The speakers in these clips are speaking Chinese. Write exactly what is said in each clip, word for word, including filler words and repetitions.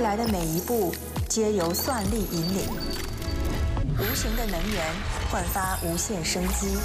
来的每一步皆由算力引领，无形的能源焕发无限生机，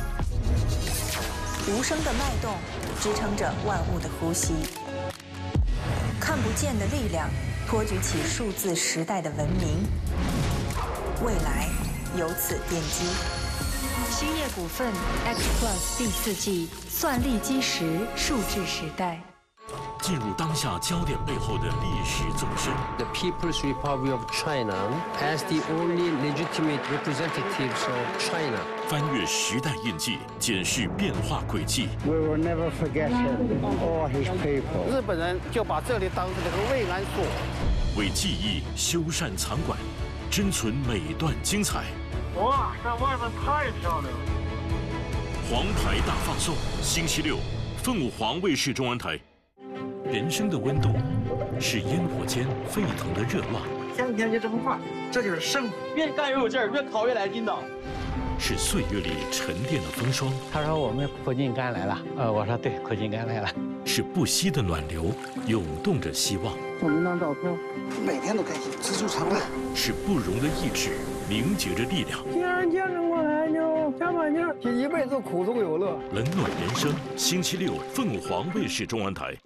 无声的脉动支撑着万物的呼吸，看不见的力量托举起数字时代的文明，未来由此奠基。兴业股份 X Plus 第四季算力基石数字时代。 进入当下焦点背后的历史纵深。 The People's Republic of China as the only legitimate representatives of China. 翻越时代印记，检视变化轨迹。 We will never forget him or his people. 日本人就把这里当成了个慰安所， 为记忆修缮藏馆，珍存每段精彩。 哇，在外面太漂亮了！ 黄牌大放送，星期六，凤舞凰卫视中文台。 人生的温度是烟火间沸腾的热浪， 天天就这么快，这就是生活。越干越有劲儿，越烤越来劲道。 是岁月里沉淀的风霜。 他说我们苦尽甘来了，呃，我说对，苦尽甘来了。 是不息的暖流，涌动着希望。 我们当照片，每天都开心，知足常乐。 是不容的意志，凝结着力量。 既然坚持过来，就加把劲儿，一辈子苦中有乐。 冷暖人生，星期六，凤舞凰卫视中文台。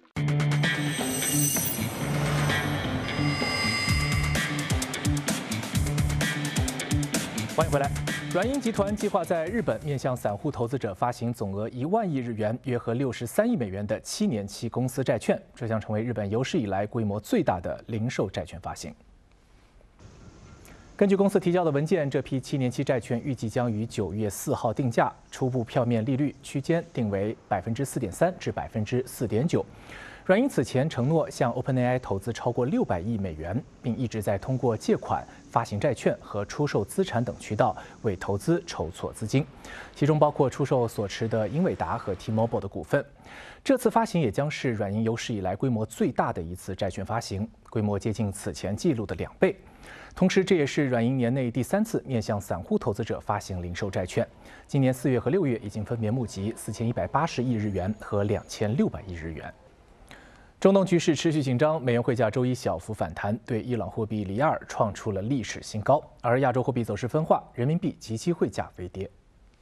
欢迎回来。软银集团计划在日本面向散户投资者发行总额一万亿日元（约合六十三亿美元）的七年期公司债券，这将成为日本有史以来规模最大的零售债券发行。根据公司提交的文件，这批七年期债券预计将于九月四号定价，初步票面利率区间定为百分之四点三至百分之四点九。 软银此前承诺向 OpenAI 投资超过六百亿美元，并一直在通过借款、发行债券和出售资产等渠道为投资筹措资金，其中包括出售所持的英伟达和 T-Mobile 的股份。这次发行也将是软银有史以来规模最大的一次债券发行，规模接近此前记录的两倍。同时，这也是软银年内第三次面向散户投资者发行零售债券。今年四月和六月已经分别募集四千一百八十亿日元和两千六百亿日元。 中东局势持续紧张，美元汇价周一小幅反弹，对伊朗货币里亚尔创出了历史新高。而亚洲货币走势分化，人民币即期汇价微跌。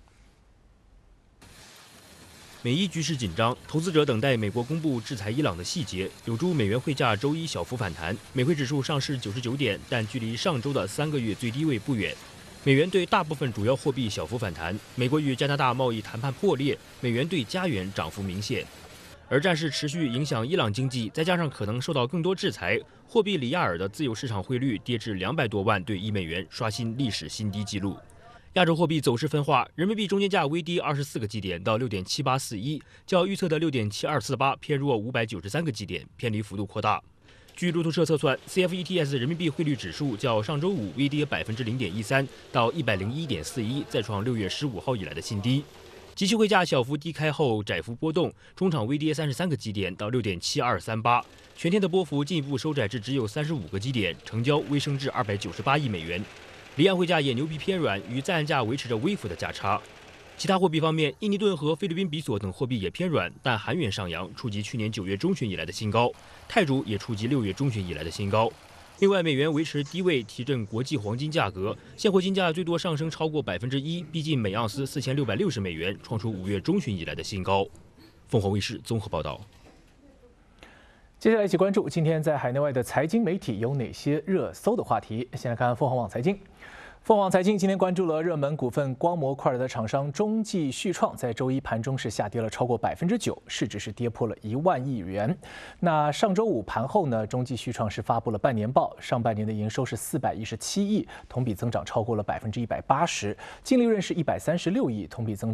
美伊局势紧张，投资者等待美国公布制裁伊朗的细节，有助美元汇价周一小幅反弹。美汇指数上市九十九点，但距离上周的三个月最低位不远。美元对大部分主要货币小幅反弹。美国与加拿大贸易谈判破裂，美元对加元涨幅明显。 而战事持续影响伊朗经济，再加上可能受到更多制裁，货币里亚尔的自由市场汇率跌至两百多万兑一美元，刷新历史新低纪录。亚洲货币走势分化，人民币中间价微跌二十四个基点到六点七八四一，较预测的六点七二四八偏弱五百九十三个基点，偏离幅度扩大。据路透社测算 ，C F E T S 人民币汇率指数较上周五微跌百分之零点一三到一百零一点四一，再创六月十五号以来的新低。 即期汇价小幅低开后窄幅波动，中场微跌三十三个基点到六点七二三八，全天的波幅进一步收窄至只有三十五个基点，成交微升至二百九十八亿美元。离岸汇价也牛皮偏软，与在岸价维持着微幅的价差。其他货币方面，印尼盾和菲律宾比索等货币也偏软，但韩元上扬，触及去年九月中旬以来的新高，泰铢也触及六月中旬以来的新高。 另外，美元维持低位，提振国际黄金价格，现货金价最多上升超过百分之一，逼近每盎司四千六百六十美元，创出五月中旬以来的新高。凤凰卫视综合报道。 接下来一起关注今天在海内外的财经媒体有哪些热搜的话题。先来看凤凰网财经。 凤凰财经今天关注了热门股份光模块的厂商中继续创，在周一盘中是下跌了超过百分之九，市值是跌破了一万亿元。那上周五盘后呢，中继续创是发布了半年报，上半年的营收是四百一十七亿，同比增长超过了百分之一百八十，净利润是一百三十六亿，同比增。